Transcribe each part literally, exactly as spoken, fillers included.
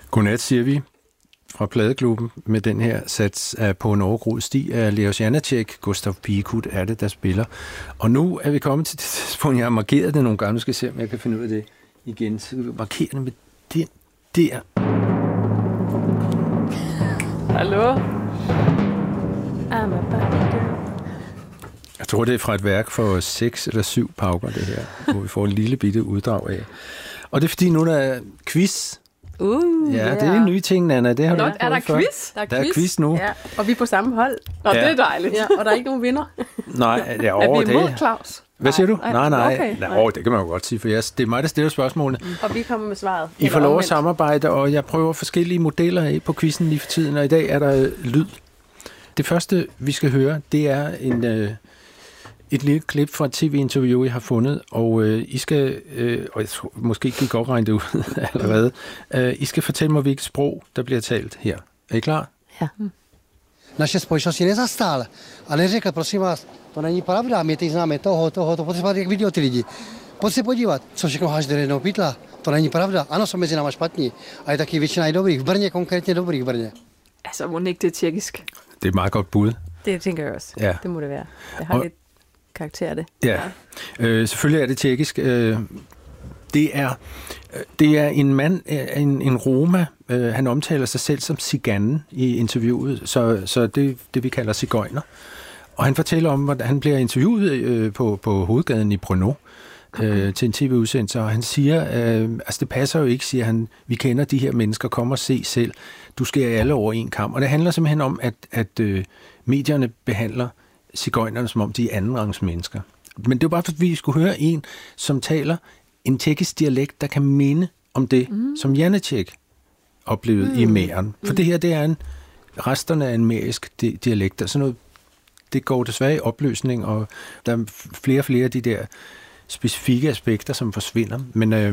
Godnat, siger vi fra Pladeklubben med den her sats af På en overgroet sti af Leos Janáček. Gustav Pihkut er det, der spiller. Og nu er vi kommet til det tidspunkt, jeg har markeret det nogle gange. Nu skal jeg se, om jeg kan finde ud af det igen. Så vi markerer det med den der. Hallo? Jeg tror, det er fra et værk for seks eller syv pauker, det her, hvor vi får en lille bitte uddrag af. Og det er fordi, nu der er quiz. Uh, ja, det er en ny ting, Nana. Det har Nå, du ikke er der før. quiz? Der er, der er quiz, quiz nu. Ja, og vi er på samme hold. Nå, ja. det er dejligt. Ja, og der er ikke nogen vinder. Nej, det er over er vi imod det. Claus? Hvad siger du? Nej, nej. nej. Okay. nej over, det kan man jo godt sige, for jeg, det er mig, der stiller spørgsmålene. Mm. Og vi kommer med svaret. I får lov at samarbejde, og jeg prøver forskellige modeller af på quizzen lige for tiden, og i dag er der lyd. Det første, vi skal høre, det er en... Øh, et lille klip fra et tv-interview, jeg har fundet, og øh, I skal, øh, og jeg tror, måske kan I godt regne det ud allerede, øh, I skal fortælle mig, hvilket sprog, der bliver talt her. Er I klar? Ja. Naše společnosti nezastál a neřekl, prosím vás, to není pravda, my teď známe toho, toho, to potřebovat, jak vidí ty lidi. Pojď se podívat, co všechno háš do jednoho pytla, to není pravda. Ano, jsou mezi náma špatní, ale taky většina i dobrých. V Brně, konkrétně dobrých v Brně. Altså, må ikke det er tjekkisk? Det er et meget godt bud. Det tænker jeg også. Ja. Det må det være. Det har og, lidt karakter, det. Ja, øh, selvfølgelig er det tjekkisk. Øh, det er det er en mand, en, en Roma. Øh, han omtaler sig selv som ciganen i interviewet, så, så det det vi kalder cigøjner. Og han fortæller om, hvordan han bliver interviewet øh, på på hovedgaden i Brno øh, til en tv-udsendelse, og han siger, øh, altså det passer jo ikke, siger han, vi kender de her mennesker, kom og se selv. Du skærer alle over en kam. Og det handler simpelthen om, at at øh, medierne behandler cigøjnerne, som om de er andenrangs mennesker. Men det er bare, fordi vi skulle høre en, som taler en tjekkisk dialekt, der kan minde om det, mm. som Janáček oplevede mm. i Mähren. For mm. det her, det er en resterne af en mærisk di- dialekt, og sådan noget, det går desværre i opløsning, og der er flere og flere af de der specifikke aspekter, som forsvinder. Men, øh,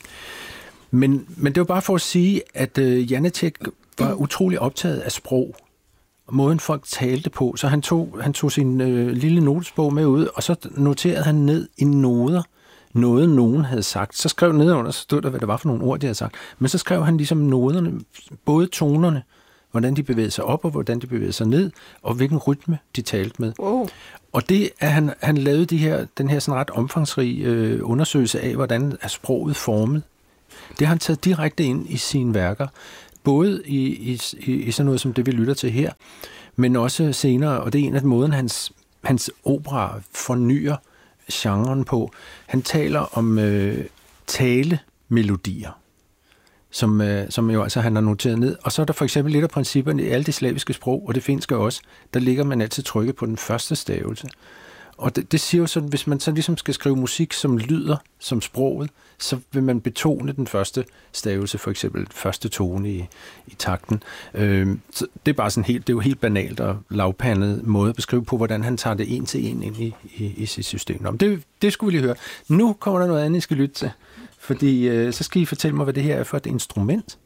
men, men det var bare for at sige, at øh, Janáček var utrolig optaget af sprog, måden folk talte på, så han tog, han tog sin øh, lille notesbog med ud, og så noterede han ned i noder, noget nogen havde sagt. Så skrev nedenunder, så stod der, hvad det var for nogle ord, de havde sagt. Men så skrev han ligesom noderne, både tonerne, hvordan de bevægede sig op, og hvordan de bevægede sig ned, og hvilken rytme de talte med. Oh. Og det, at han, han lavede de her, den her sådan ret omfangsrige øh, undersøgelse af, hvordan er sproget formet, det har han taget direkte ind i sine værker. Både i, i, i sådan noget som det, vi lytter til her, men også senere, og det er en af måden, hans, hans opera fornyer genren på. Han taler om øh, talemelodier, som, øh, som jo altså han har noteret ned. Og så er der for eksempel lidt af principperne i alle de slaviske sprog, og det finske også, der ligger man altid trykket på den første stavelse. Og det, det siger jo sådan, hvis man så ligesom skal skrive musik, som lyder som sproget, så vil man betone den første stavelse, for eksempel første tone i, i takten. Øh, så det er bare sådan helt, det er jo helt banalt og lavpandet måde at beskrive på, hvordan han tager det en til en ind i, i, i sit system. Det, det skulle vi lige høre. Nu kommer der noget andet, I skal lytte til, fordi øh, så skal I fortælle mig, hvad det her er for et instrument.